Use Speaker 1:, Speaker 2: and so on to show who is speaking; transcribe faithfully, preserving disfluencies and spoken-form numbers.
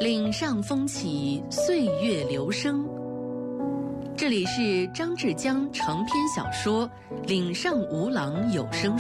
Speaker 1: 岭上风起，岁月流声。这里是张志江长篇小说《岭上无郎有声书》。